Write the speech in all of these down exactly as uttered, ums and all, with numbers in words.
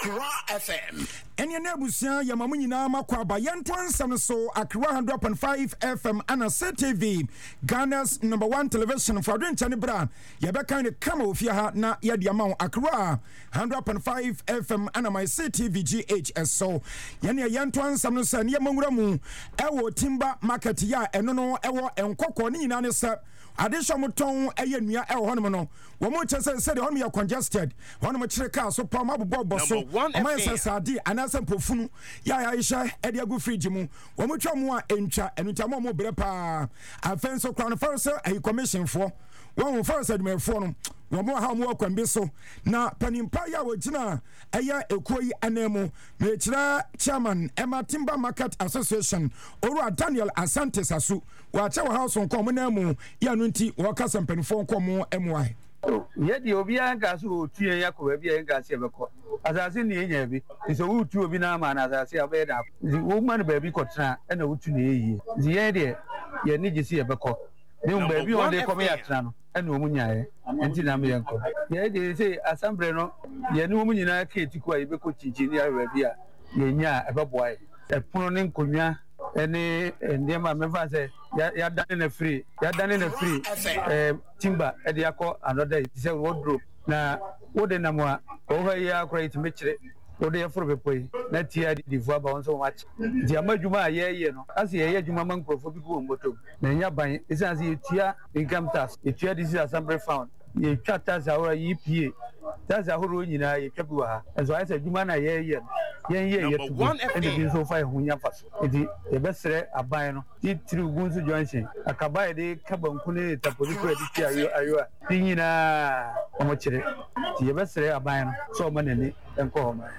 Accra F M. Enya na abusia ya mamu nyina makwa aba yento ansam so Accra one hundred point five F M and C T V, Ghana's number one television for adwen chane bra ya be kan kama ofia ha na ya de ama Accra one hundred point five F M and my C T V G H S. So yene yento ansam no sa ne yamwura mu ewo timber market ya eno no ewo enkokọ ni nyina ne sa adesho moton eye nua ewo hono no wo mo chese se de hono ya congested hono mo kire car so pa ma bobo boso o man sasadi anasa pofunu ya ya isha e de agu fridge mu wo mo twa mo a entwa enutwa mo mo bere pa afenso crown force e commission for one force admefo no wo mo ha mo kwambe so na panimpa ya wogina eye ekoyi anemu me kire chairman Emma Timber Market Association Oru Daniel Asante Sasu wa che house on kom na mu ya no nti wo kasa mpanifo kom emwai ye di obi anka so tue yakoba bi anka se beko asase ne enya bi so wutu obi na ma na asase abe da wo man ba bi kotena e na wutu ne yiye di ye de ye ni gisi e beko ne um ba bi on de kom ya tena no e na omu nyae enti na me yanko ye de say assembly no ye ni omu nyina ka etiku a ye beko chichi ni awe bi a ye nya e beboa e pono ne nkonwa ene ndema mefa say ya dane na free ya dane na free eh timber e de akọ another it say wardrobe na wo de na mo a o ha ya akọ it mechire wo de foro bepoi na tia di fu aba won so match di amadwuma ye ye no ase ye adwuma man krofo bi go moto na nya ban isan se tia income tax tia this assembly fund ye twa tax awra E P A tax ahoro nyina ye twa bi wa ha so ai say adwuma na ye ye yen ye ye to and the so far hunya faso edi e besere aban no ti tiri gunsu junction akaba de kabanku ne tapoliko edi ti ayo ayo nyina omo kire ti ye besere aban no so mo nani enko ho ma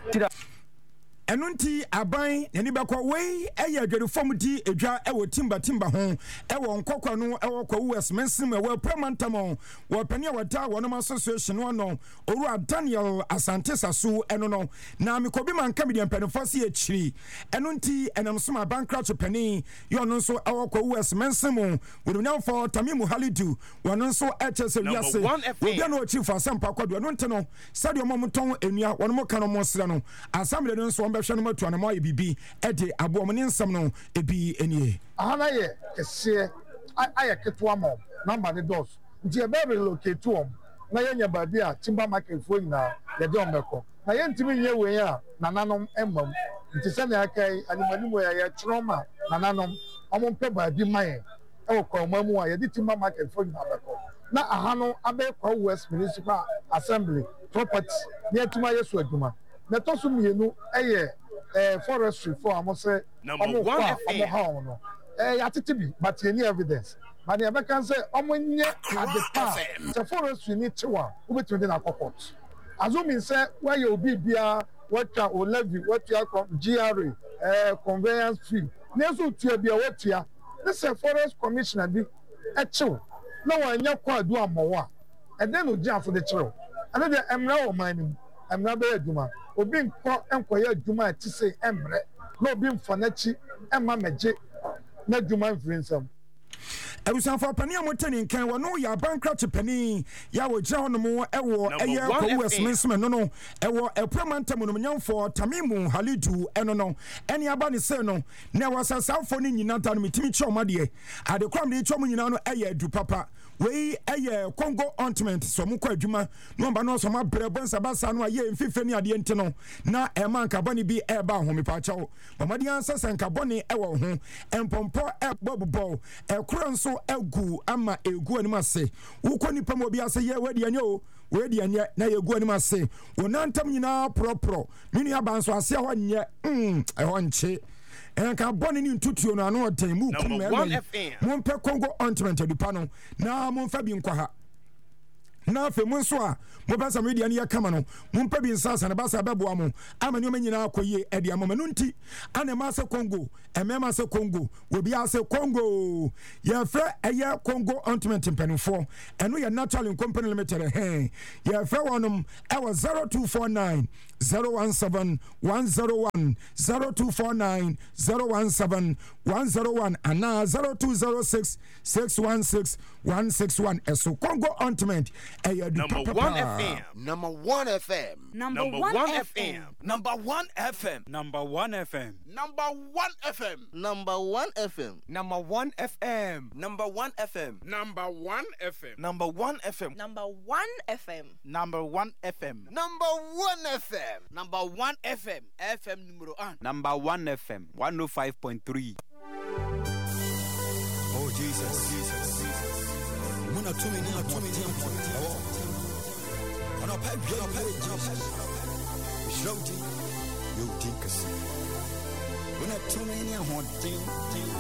enunti aban nani bakọ wei eye adwere fom di edwa ewo timba timba ho ewo nkokọ no ewo kwa West Mensim ewo Premantam wo pani awata wono association no Oru Daniel Asante Sasu eno no na mikobi man kamidi mpanifo e chiri enunti enamsoma bankrupt pani yo no nso ewo kwa West Mensim wo nyam for Tamimu Halidu wono nso hs wiase wo bia no chief asampa kwado enunti no sadio momoton enua wono mo kan mo sere no assembly no nso behwe no matu na moye bibi e de abomo ne nsam no ebi enie ahana ye kese aye keto mo number the dos nti e be relocate om na ye nya ba bia Timber Market fo nyina ye de omeko na ye ntimi nye we ya nananom emam nti se na akai animani mo ya ye trauma nananom omo pe ba bi man e wo kwa mamu a ye di Timber Market fo nyina beko na ahano abe kwa West Municipal Assembly property ne tuma yeso aduma na to so mienu eye eh forestry for amose omo kwa omo ha no eh yatete bi but any evidence but e be kan say omo nye adepa the forestry ni tiwa ubetun na court azumi say where you be bia what o levy what you G R A eh conveyance fee neso tia bia what tia this forest commissioner bi e chiw na wa nya kwa adu amowo a e den no gia for the chiw and the emra o man emra be aduma obi nko enkoye aduma ti se emre na obi mfanachi emma meje na aduma mfrinsam Ebusan for pani amotani nkan wo no ya bankrupt pani ya wo gira hono mo ewo eye ko West Mensim no no ewo Premantam no nyamfo Tamimu Halidu eno no eni aba ne se no na wasasafo ni nyina ta no mitimi chiomade ade kwam de chiom nyina no eye adu papa wei eye Congo ointment so mo kwa adwuma no mba no so ma brebonsa basa no aye mfife ni ade enti no na e man ka boni bi e ba ho me pa chawo mamadi ansa sanka boni ewo ho empompo e bobo e kro nso egu ama egu anima se wuko nipa mo bia se ye wadi anya o wadi anya na ye egu anima se wonantam nyina propro mini aba nso ase ho nye mm e ho nche enka boni ni ntutuo no anu odan mu kum me mo mpe Congo ointment adipa no na mo mfa bi nkwa ha na fe mo nso a mo basa media ne yakama no mo mpa bi nsasa na basa bebo amo amani o menyina akoye ede amama no nti ana ma se Congo emema se Congo we bia se Congo ye fe eye Congo ointment mpanifo eno ye natural company limited he ye fe wonom e was zero two four nine zero one seven one zero one zero two four nine zero one seven one zero one and zero two zero six six one six one six one eso Congo ointment ɛyɛ adu Number papa one F M. Number one F M. Number, Number one, one F F M. M. Number one F M. Number one F M. Number one F M. Number one F M. Number one F M. Number one F M. Number one F M. Number one F M. Number one F M. Number one F M. Number one F M. Number one F M. F M numero one. Number one F M. one oh five point three. Oh Jesus, Jesus, Jesus. Muna tumi ni atumi ni atumi. Ana pa bia na pa Jesus. Jodi, you think us. Muna tumi ni ahoden.